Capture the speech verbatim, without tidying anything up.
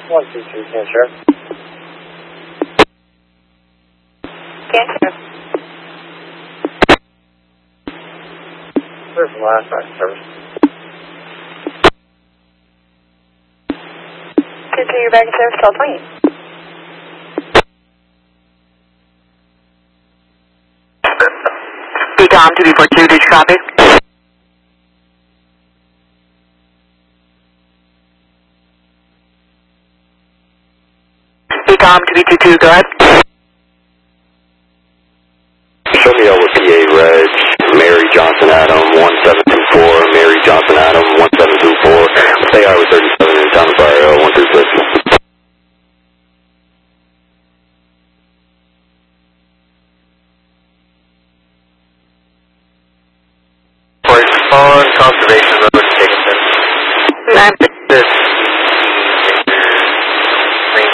one two two, can share. Can share. Clear from last night service. Continue back in service, twelve twenty. B COM two B four two, did you copy? B COM two B two two, go ahead. Show me over P A Reg, Mary Johnson Adam, one seven two four, Mary Johnson Adam, one seven two four, stay Highway thirty-seven in Town Fire, one three six. On conservation road, Dickinson. nine